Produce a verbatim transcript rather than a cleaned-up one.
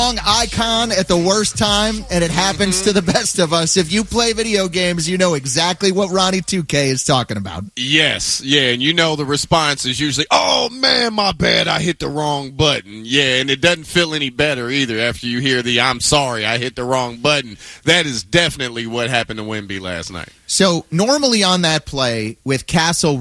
wrong icon at the worst time, and it happens mm-hmm. to the best of us. If you play video games, you know exactly what Ronnie two K is talking about. Yes, yeah, and you know the response is usually, oh, man, my bad, I hit the wrong button. Yeah, and it doesn't feel any better either after you hear the, I'm sorry, I hit the wrong button. That is definitely what happened to Wemby last night. So normally on that play with Castle